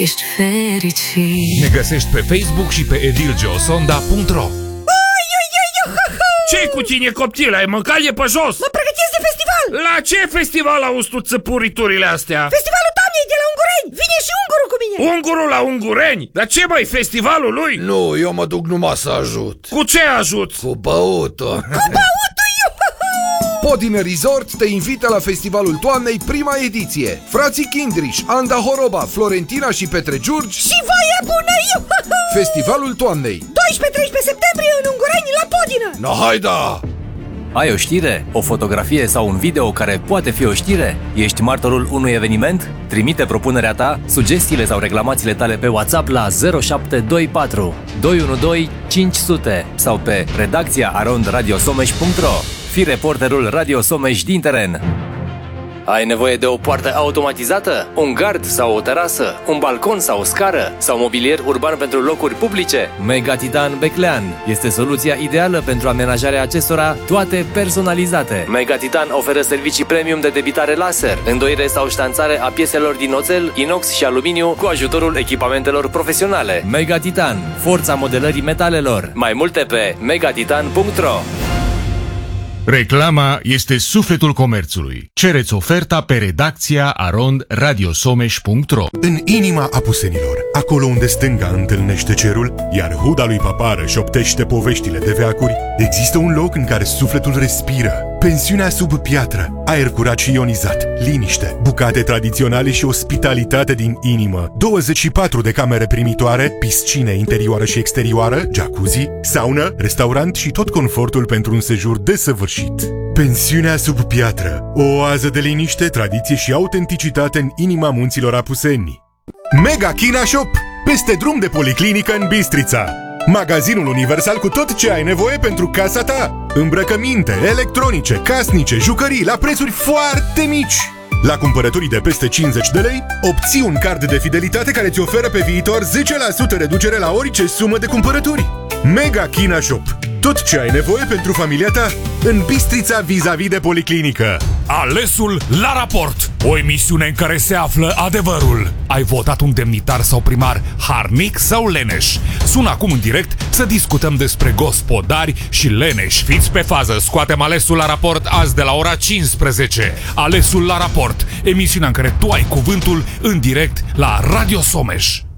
ești fericit. Ne găsești pe Facebook și pe edilgeosonda.ro. Ce-i cu tine, coptile? Ai mâncat de pe jos? Mă pregătesc de festival. La ce festival auzi tu țăpuriturile astea? Festivalul toamnei de la Ungureni. Vine și ungurul cu mine. Ungurul la Ungureni? Dar ce, mai festivalul lui? Nu, eu mă duc numai să ajut. Cu ce ajut? Cu băutul. Cu băutul, Podine Resort te invită la Festivalul Toamnei, prima ediție. Frații Kindriș, Anda Horoba, Florentina și Petre Giurgi. Și voie bună, Festivalul Toamnei 12-13 septembrie în Ungureni, la Podină. No, haida! Ai o știre, o fotografie sau un video care poate fi o știre? Ești martorul unui eveniment? Trimite propunerea ta, sugestiile sau reclamațiile tale pe WhatsApp la 0724 212 500 sau pe redacția@radiosomeș.ro. Fii reporterul Radio Someș din teren. Ai nevoie de o poartă automatizată, un gard sau o terasă, un balcon sau o scară sau mobilier urban pentru locuri publice? Mega Titan Beclean este soluția ideală pentru amenajarea acestora, toate personalizate. Mega Titan oferă servicii premium de debitare laser, îndoire sau ștanțare a pieselor din oțel, inox și aluminiu cu ajutorul echipamentelor profesionale. Mega Titan, forța modelării metalelor. Mai multe pe megatitan.ro. Reclama este sufletul comerțului. Cereți oferta pe redacția@radiosomeș.ro. În inima apusenilor, acolo unde stânga întâlnește cerul, iar huda lui Papară șoptește poveștile de veacuri, există un loc în care sufletul respiră. Pensiunea sub piatră, aer curat și ionizat, liniște, bucate tradiționale și ospitalitate din inimă, 24 de camere primitoare, piscine interioară și exterioară, jacuzzi, saună, restaurant și tot confortul pentru un sejur desăvârșit. Pensiunea sub piatră, o oază de liniște, tradiție și autenticitate în inima munților Apuseni. Mega China Shop, peste drum de policlinică în Bistrița. Magazinul universal cu tot ce ai nevoie pentru casa ta. Îmbrăcăminte, electronice, casnice, jucării la prețuri foarte mici. La cumpărăturii de peste 50 de lei, obții un card de fidelitate care ți oferă pe viitor 10% reducere la orice sumă de cumpărături. Mega China Shop. Tot ce ai nevoie pentru familia ta în Bistrița vis-a-vis de policlinică. Alesul la raport. O emisiune în care se află adevărul. Ai votat un demnitar sau primar harnic sau leneș? Sună acum în direct să discutăm despre gospodari și leneși. Fiți pe fază, scoatem Alesul la raport azi de la ora 15. Alesul la raport, emisiunea în care tu ai cuvântul în direct la Radio Someș.